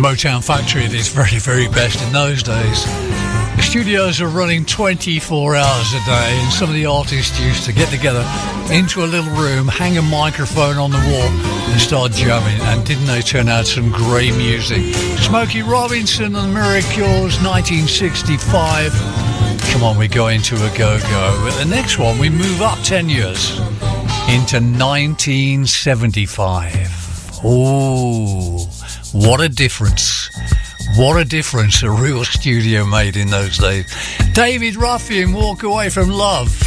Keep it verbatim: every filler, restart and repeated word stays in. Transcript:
Motown Factory at its very, very best in those days. The studios are running twenty-four hours a day, and some of the artists used to get together into a little room, hang a microphone on the wall and start jamming, and didn't they turn out some great music. Smokey Robinson and the Miracles, nineteen sixty-five. Come on, we go into a go-go. But the next one, we move up ten years into nineteen seventy-five. Oh, what a difference. What a difference a real studio made in those days. David Ruffian, Walk Away From Love.